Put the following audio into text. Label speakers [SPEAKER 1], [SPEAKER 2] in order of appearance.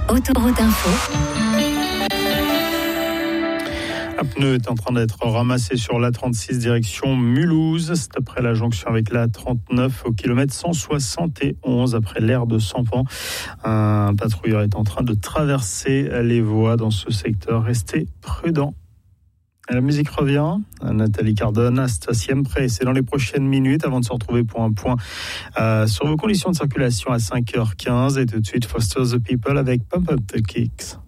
[SPEAKER 1] Autoroute Info.
[SPEAKER 2] Un pneu est en train d'être ramassé sur l'A36 direction Mulhouse. C'est après la jonction avec l'A39 au kilomètre 171 après l'aire de Sampan. Un patrouilleur est en train de traverser les voies dans ce secteur. Restez prudents. La musique revient. Nathalie Cardone, Hasta Siempre. C'est dans les prochaines minutes avant de se retrouver pour un point sur vos conditions de circulation à 5h15. Et tout de suite, Foster the People avec Pump Up the Kicks.